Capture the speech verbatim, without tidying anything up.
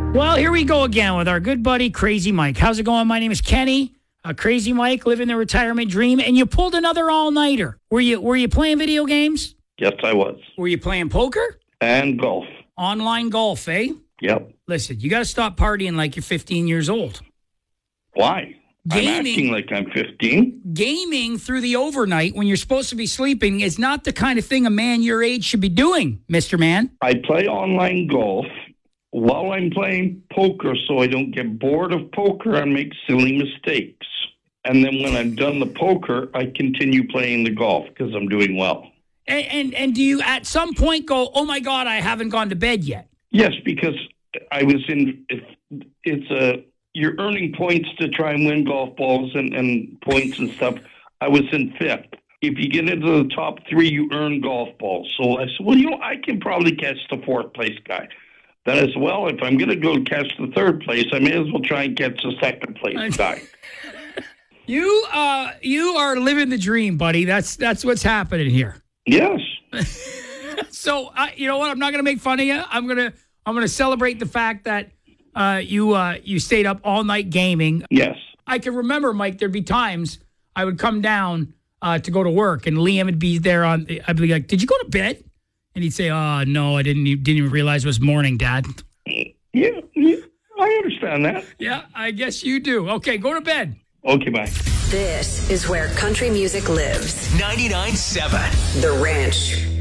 Well, here we go again with our good buddy, Crazy Mike. How's it going? My name is Kenny. Uh, Crazy Mike, living the retirement dream. And you pulled another all-nighter. Were you, were you playing video games? Yes, I was. Were you playing poker? And golf. Online golf, eh? Yep. Listen, you got to stop partying like you're fifteen years old. Why? Gaming, I'm acting like I'm fifteen. Gaming through the overnight when you're supposed to be sleeping is not the kind of thing a man your age should be doing, Mister Man. I play online golf while I'm playing poker so I don't get bored of poker and make silly mistakes. And then when I'm done the poker, I continue playing the golf because I'm doing well. And, and and do you at some point go, oh, my God, I haven't gone to bed yet? Yes, because I was in, if it's a, you're earning points to try and win golf balls and, and points and stuff. I was in fifth. If you get into the top three, you earn golf balls. So I said, well, you know, I can probably catch the fourth place guy. Then as well, if I'm going to go catch the third place, I may as well try and catch the second place guy. You uh, you are living the dream, buddy. That's that's what's happening here. Yes. So uh, you know what? I'm not going to make fun of you. I'm gonna I'm gonna celebrate the fact that uh, you uh, you stayed up all night gaming. Yes. I can remember, Mike. There'd be times I would come down uh, to go to work, and Liam would be there. On I'd be like, "Did you go to bed?" And he'd say, "Oh no, I didn't. Didn't even realize it was morning, Dad." Yeah, yeah, I understand that. Yeah, I guess you do. Okay, go to bed. Okay, bye. This is where country music lives. ninety-nine point seven The Ranch.